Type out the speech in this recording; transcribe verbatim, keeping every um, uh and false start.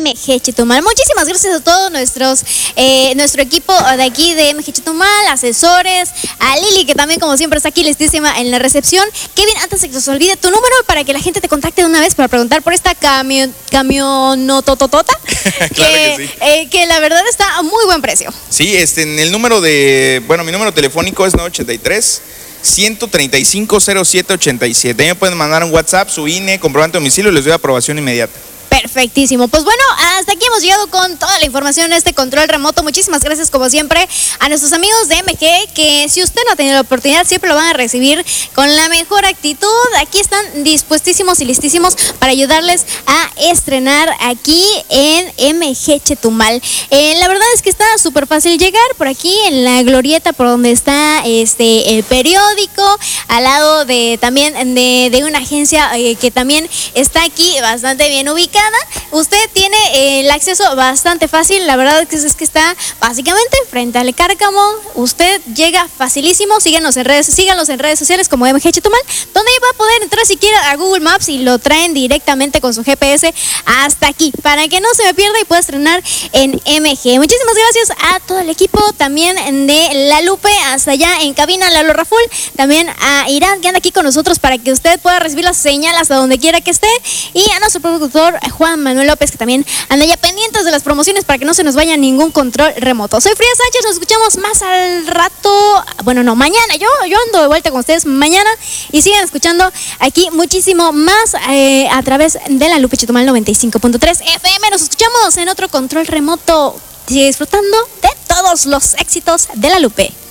M G Chetumal. Muchísimas gracias a todos nuestros, eh, nuestro equipo de aquí de M G Chetumal, asesores, a Lili, que también como siempre está aquí listísima en la recepción. Kevin, antes de que se olvide tu número para que la gente te contacte de una vez para preguntar por esta camión, camionotototota. Claro que, que sí. Eh, que la verdad está a muy buen precio. Sí, este, en el número de, bueno, mi número telefónico es nueve ochenta y tres, ciento treinta y cinco, cero siete ochenta y siete. Ahí me pueden mandar un WhatsApp, su I N E, comprobante de domicilio y les doy aprobación inmediata. Perfectísimo. Pues bueno, hasta aquí hemos llegado con toda la información de este control remoto. Muchísimas gracias como siempre a nuestros amigos de M G, que si usted no ha tenido la oportunidad siempre lo van a recibir con la mejor actitud. Aquí están dispuestísimos y listísimos para ayudarles a estrenar aquí en M G Chetumal. Eh, la verdad es que está súper fácil llegar por aquí en la glorieta por donde está este el periódico, al lado de también de, de una agencia eh, que también está aquí bastante bien ubicada. Usted tiene eh, el acceso bastante fácil, la verdad es que, es que está básicamente frente al Cárcamo. Usted llega facilísimo. Síganos en redes, síganos en redes sociales como M G Chetumal, donde va a poder entrar si quiere a Google Maps y lo traen directamente con su G P S hasta aquí, para que no se me pierda y pueda estrenar en M G. Muchísimas gracias a todo el equipo también de La Lupe, hasta allá en cabina Lalo Raful, también a Irán, que anda aquí con nosotros para que usted pueda recibir la señal hasta donde quiera que esté, y a nuestro productor Juan Manuel López, que también anda ya pendientes de las promociones para que no se nos vaya ningún control remoto. Soy Frida Sánchez, nos escuchamos más al rato, bueno, no, mañana, yo, yo ando de vuelta con ustedes mañana, y sigan escuchando aquí muchísimo más eh, a través de La Lupe Chetumal noventa y cinco punto tres F M. Nos escuchamos en otro control remoto. Sigue disfrutando de todos los éxitos de La Lupe.